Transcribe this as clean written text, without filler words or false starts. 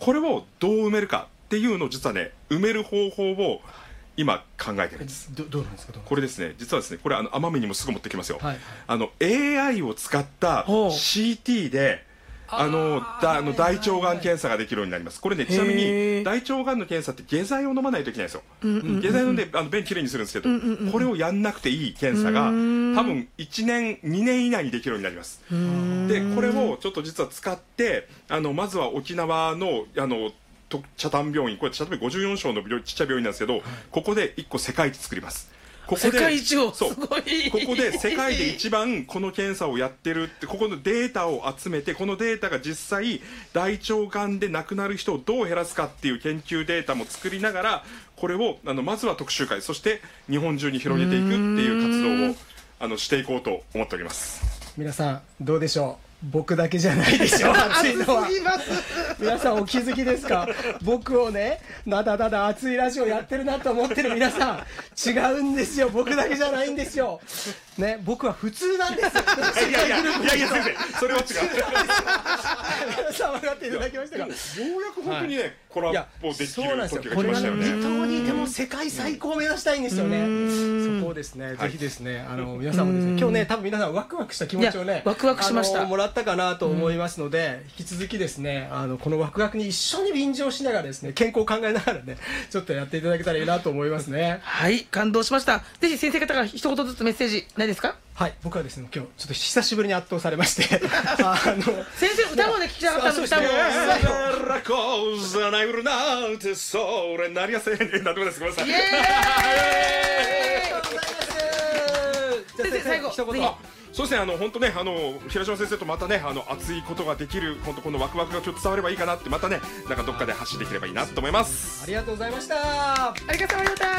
これをどう埋めるかっていうのを実はね、埋める方法を今考えてるんです。 どうなんですか？ これですね、実はですね、これ奄美にもすぐ持ってきますよ。 はい、 AI を使った CT で大腸がん検査ができるようになります。これね、ちなみに大腸がんの検査って下剤を飲まないといけないんですよ。下剤飲んで便きれいにするんですけど、これをやんなくていい検査が多分1年2年以内にできるようになります。でこれをちょっと実は使ってまずは沖縄の北谷病院、これ北谷54床のちっちゃい病院なんですけど、ここで1個世界一作ります。ここで世界一をすごい、 ここで世界で一番この検査をやってるって、ここのデータを集めて、このデータが実際大腸がんで亡くなる人をどう減らすかっていう研究データも作りながら、これをまずは特集会、そして日本中に広げていくっていう活動をしていこうと思っております。 皆さんどうでしょう？僕だけじゃないでしょ、熱いのは。皆さんお気づきですか？僕をね、だ熱いラジオやってるなと思ってる皆さん、違うんですよ。僕だけじゃないんですよ。ね、僕は普通なんです。 いや先生、それは違う。 皆さん分かっていただきましたか？ようやく本当にね、コラボできる時が来これはましたよね。 離島にいても世界最高を目指したいんですよね。そこをですね、ぜひですね、皆さんもですね、今日ね、多分皆さんワクワクした気持ちをね、 ワクワクしましたもらったかなと思いますので、引き続きですね、このワクワクに一緒に便乗しながらですね、健康を考えながらね、ちょっとやっていただけたらいいなと思いますね。 はい、感動しました。ぜひ先生方から一言ずつメッセージないですか？ はい、僕はですね、今日ちょっと久しぶりに圧倒されまして先生歌もね、聞きたかったんです。歌もラコザナイルなんてそれなりやせんね、なんでもです。ごめんなさい。 イエーイ。 先生最後一言。 そうですね、本当ね、平島先生とまたね、熱いことができる、本当このワクワクがちょっと伝わればいいかなって、またね、なんかどっかで発信できればいいなと思います。 ありがとうございました。 ありがとうございました。